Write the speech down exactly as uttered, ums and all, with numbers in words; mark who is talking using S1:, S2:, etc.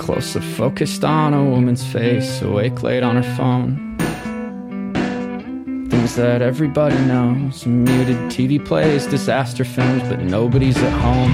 S1: close-up focused on a woman's face, awake late on her phone. Things that everybody knows. Muted T V plays, disaster films, but nobody's at home.